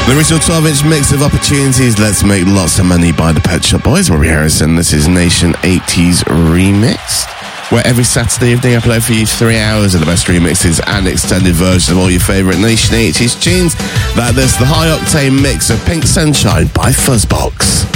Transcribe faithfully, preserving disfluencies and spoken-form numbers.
The original twelve-inch mix of Opportunities, Let's Make Lots of Money by the Pet Shop Boys, Robbie Harrison. This is Nation eighties Remixed, where every Saturday evening I play for you three hours of the best remixes and extended versions of all your favourite Nation eighties tunes. That is the high-octane mix of Pink Sunshine by Fuzzbox.